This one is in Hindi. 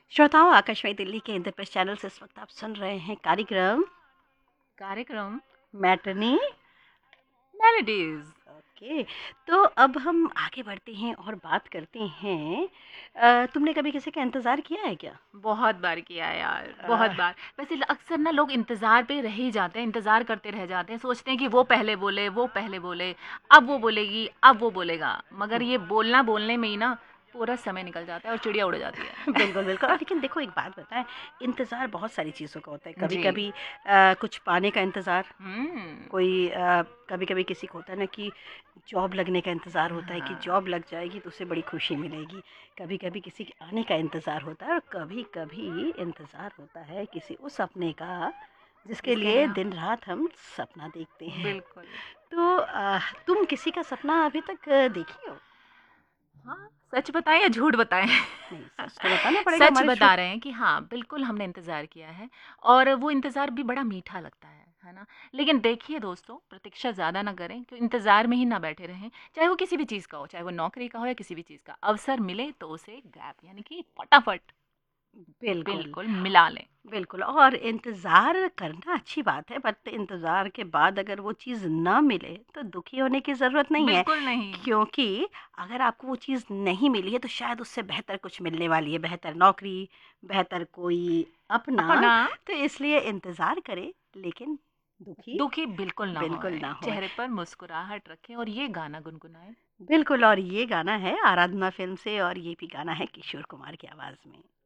श्रोताओं, आकाशवाणी दिल्ली के इंद्रप्रस्थ चैनल से इस वक्त आप सुन रहे हैं कार्यक्रम मैटनी। मेलोडीज। ओके, तो अब हम आगे बढ़ते हैं और बात करते हैं। तुमने कभी किसी का इंतज़ार किया है क्या? बहुत बार किया है यार, बहुत अ, बार। वैसे अक्सर ना लोग इंतजार पे रह ही जाते हैं, इंतजार करते रह जाते हैं, सोचते हैं कि वो पहले बोले, वो पहले बोले, अब वो बोलेगी, अब वो बोलेगा, मगर ये बोलना बोलने में ही ना पूरा समय निकल जाता है और चिड़िया उड़ जाती है। बिल्कुल, बिल्कुल। और लेकिन देखो, एक बात बताएँ, इंतज़ार बहुत सारी चीज़ों का होता है। जी। कभी-कभी कुछ पाने का इंतज़ार, हम्म। कोई कभी-कभी किसी को होता है ना कि जॉब लगने का इंतज़ार होता है कि हाँ। जॉब लग जाएगी तो उसे बड़ी खुशी मिलेगी। कभी-कभी किसी के आने का इंतज़ार होता है और कभी-कभी इंतज़ार होता है किसी उस सपने का जिसके जिसके लिए लिए हम दिन-रात हम सपना देखते हैं। बिल्कुल। तो तुम किसी का सपना अभी तक देखी हो? हाँ, सच बताएं या झूठ बताएं? नहीं, सच तो बताना पड़ेगा, सच हमारे बता रहे हैं कि हाँ, बिल्कुल हमने इंतज़ार किया है और वो इंतज़ार भी बड़ा मीठा लगता है ना? लेकिन देखिए दोस्तों, प्रतीक्षा ज़्यादा ना करें, कि इंतज़ार में ही ना बैठे रहें, चाहे वो किसी भी चीज़ का हो, चाहे वो नौकरी का हो या किसी भी चीज़ का। अवसर मिले तो उसे ग्रैब यानी कि फटाफट बिल्कुल, बिल्कुल मिला लें। बिल्कुल। और इंतज़ार करना अच्छी बात है, बट इंतज़ार के बाद अगर वो चीज़ ना मिले, तो दुखी होने की ज़रूरत नहीं है, बिल्कुल नहीं। क्योंकि अगर आपको वो चीज़ नहीं मिली है, तो शायद उससे बेहतर कुछ मिलने वाली है, बेहतर नौकरी, बेहतर कोई अपना। अपना तो इसलिए इंतज़ार करें, लेकिन दुखी दुखी बिल्कुल ना बिल्कुल होएँ, ना होएँ। चेहरे पर मुस्कुराहट रखें और ये गाना गुनगुनाएँ। बिल्कुल। और ये गाना है आराधना फ़िल्म से, और ये भी गाना है किशोर कुमार की आवाज़ में।